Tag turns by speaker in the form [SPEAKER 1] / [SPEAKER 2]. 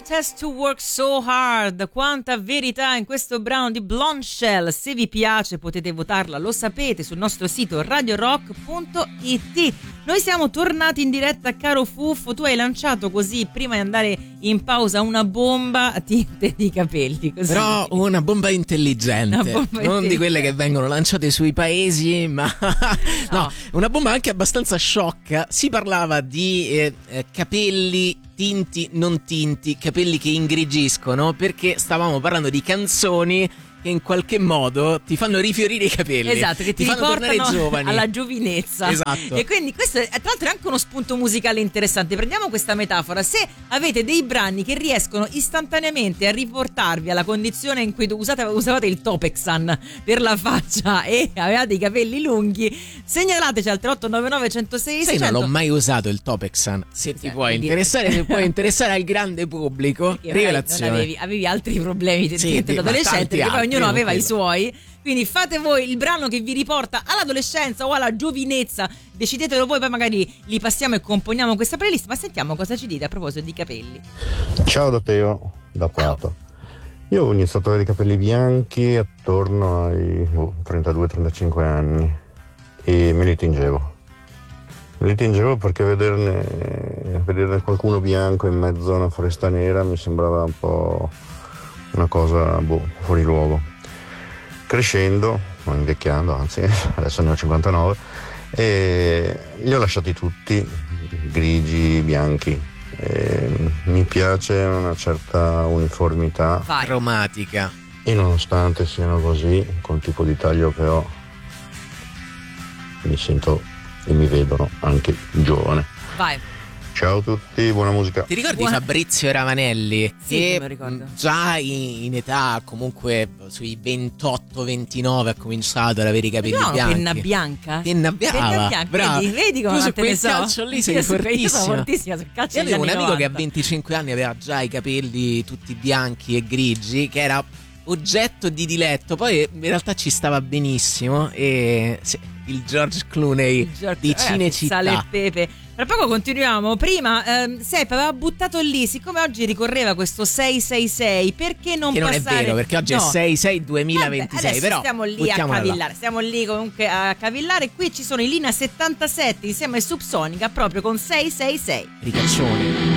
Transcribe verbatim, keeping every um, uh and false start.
[SPEAKER 1] Heart Has to Work So Hard. Quanta verità in questo brano di Blonde Shell. Se vi piace potete votarla, lo sapete, sul nostro sito radio rock punto it. Noi siamo tornati in diretta, caro Fuffo. Tu hai lanciato così, prima di andare in pausa, una bomba a tinte di capelli, così.
[SPEAKER 2] Però una bomba intelligente, una bomba non intelligente. Di quelle che vengono lanciate sui paesi, ma no. no, una bomba anche abbastanza sciocca. Si parlava di eh, eh, capelli tinti, non tinti, capelli che ingrigiscono, perché stavamo parlando di canzoni che in qualche modo ti fanno rifiorire i capelli.
[SPEAKER 1] Esatto, che ti,
[SPEAKER 2] ti fanno tornare giovani,
[SPEAKER 1] alla giovinezza.
[SPEAKER 2] Esatto.
[SPEAKER 1] E quindi questo è, tra l'altro, è anche uno spunto musicale interessante. Prendiamo questa metafora: se avete dei brani che riescono istantaneamente a riportarvi alla condizione in cui usate, usavate il Topexan per la faccia e avevate i capelli lunghi, segnalateci al tre otto nove nove uno zero sei
[SPEAKER 2] Sai, non l'ho mai usato il Topexan. Se ti può interessare, se può interessare al grande pubblico, rivelazione.
[SPEAKER 1] Non avevi, avevi altri problemi
[SPEAKER 2] sì,
[SPEAKER 1] da adolescente, che poi ognuno aveva i suoi, quindi fate voi il brano che vi riporta all'adolescenza o alla giovinezza, decidetelo voi, poi magari li passiamo e componiamo questa playlist. Ma sentiamo cosa ci dite a proposito di capelli.
[SPEAKER 3] Ciao da Teo, da Prato. Io ho iniziato ad avere i capelli bianchi attorno ai oh, trentadue trentacinque anni e me li tingevo. Me li tingevo perché vederne, vederne qualcuno bianco in mezzo a una foresta nera mi sembrava un po' una cosa boh, fuori luogo. Crescendo, non invecchiando, anzi adesso ne ho cinquantanove, e li ho lasciati tutti grigi, bianchi. E mi piace una certa uniformità
[SPEAKER 1] Vai.
[SPEAKER 2] Cromatica,
[SPEAKER 3] e nonostante siano così, col tipo di taglio che ho, mi sento e mi vedono anche giovane.
[SPEAKER 1] Vai.
[SPEAKER 3] Ciao a tutti, buona musica.
[SPEAKER 2] Ti ricordi
[SPEAKER 1] Buona...
[SPEAKER 2] Fabrizio Ravanelli?
[SPEAKER 1] Sì,
[SPEAKER 2] che
[SPEAKER 1] me lo ricordo.
[SPEAKER 2] Già in, in età comunque sui ventotto ventinove ha cominciato ad avere i capelli
[SPEAKER 1] no,
[SPEAKER 2] bianchi.
[SPEAKER 1] Penna bianca?
[SPEAKER 2] Penna bianca,
[SPEAKER 1] penna bianca.
[SPEAKER 2] brava.
[SPEAKER 1] Vedi, vedi come
[SPEAKER 2] tu su
[SPEAKER 1] te ne
[SPEAKER 2] quel
[SPEAKER 1] so.
[SPEAKER 2] calcio lì sei fortissima.
[SPEAKER 1] Io sono fortissima sul calcio.
[SPEAKER 2] Io avevo un amico
[SPEAKER 1] novanta.
[SPEAKER 2] che a venticinque anni aveva già i capelli tutti bianchi e grigi, che era oggetto di diletto, poi in realtà ci stava benissimo. E sì, il George Clooney
[SPEAKER 1] il George...
[SPEAKER 2] di
[SPEAKER 1] eh,
[SPEAKER 2] Cinecittà.
[SPEAKER 1] Sale e pepe. Tra poco continuiamo. Prima ehm, Sepp aveva buttato lì, siccome oggi ricorreva questo sei sei sei, perché non
[SPEAKER 2] che non
[SPEAKER 1] passare...
[SPEAKER 2] è vero, perché oggi
[SPEAKER 1] no.
[SPEAKER 2] è sei sei duemilaventisei.
[SPEAKER 1] Vabbè,
[SPEAKER 2] però
[SPEAKER 1] stiamo lì a cavillare là. Stiamo lì comunque a cavillare. Qui ci sono i Lina settantasette insieme ai Subsonica, proprio con sei sei sei.
[SPEAKER 2] Ricaccioni.